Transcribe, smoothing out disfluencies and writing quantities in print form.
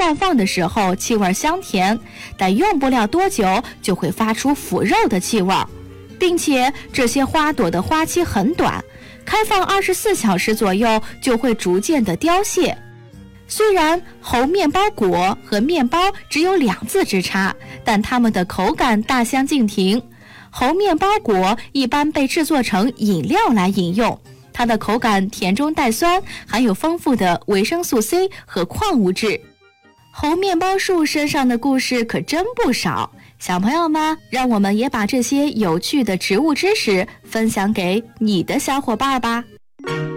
绽放的时候气味香甜，但用不了多久就会发出腐肉的气味，并且这些花朵的花期很短，开放24小时左右就会逐渐的凋谢。虽然猴面包果和面包只有2字之差，但它们的口感大相径庭。猴面包果一般被制作成饮料来饮用，它的口感甜中带酸，含有丰富的维生素 C 和矿物质。猴面包树身上的故事可真不少，小朋友们，让我们也把这些有趣的植物知识分享给你的小伙伴吧。